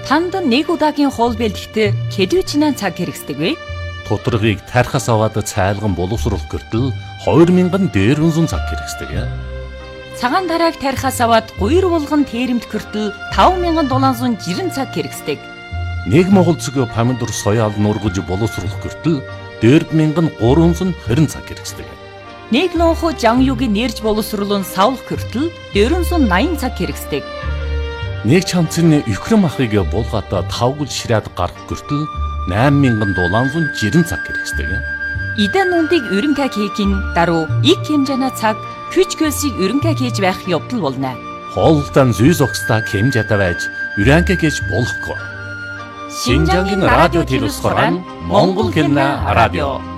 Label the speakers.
Speaker 1: Танд нэг удаагийн хоол бэлтгэхэд хэдвчнээ цаг хэрэгсдэг вэ?
Speaker 2: Тоторгийг тархас аваад цайлган боловсруулах гэртэл 2000 дээрвэн цаг хэрэгсдэг.
Speaker 1: Цагаан тарааг тархас аваад гуйр булган тэрэмт гэртэл 5760 цаг хэрэгсдэг.
Speaker 2: Нэг монгол цэг помидор соёал нургаж боловсруулах гэртэл 4320 цаг хэрэгсдэг.
Speaker 1: Нэг лонхо жанюгийн нэрж боловсруулан савлах гэртэл 480 цаг хэрэгсдэг.
Speaker 2: Нэг чамцны Украин махыг булгаата 5 гүл ширээд гарах гэртэл 8760 цаг хэрэгсдэг.
Speaker 1: Идэн нүндийг өрөнгө хийхин даруй их хэмжээний цаг хүч хөлсийг өрөнгө хийж байх явдал болно.
Speaker 2: Хоолтон зүй зогсдаа хэмжээтэй байж өрөнгө хийж болохгүй. Шинжангийн радио телевиз хорон Монгол хэлний радио